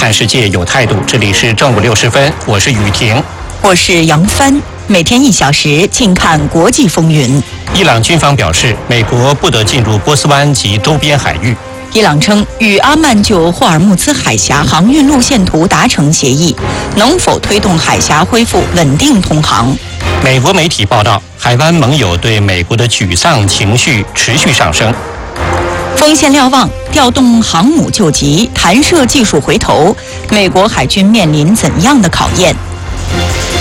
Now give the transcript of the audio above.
看世界有态度。这里是正午6时分，我是雨婷， 我是杨帆。每天1小时，静看国际风云。 伊朗军方表示，美国不得进入波斯湾及周边海域。 伊朗称与阿曼就霍尔木兹海峡航运路线图达成协议，能否推动海峡恢复稳定通航？ 美国媒体报道，海湾盟友对美国的沮丧情绪持续上升。 锋线瞭望，调动航母救急，弹射技术回头，美国海军面临怎样的考验？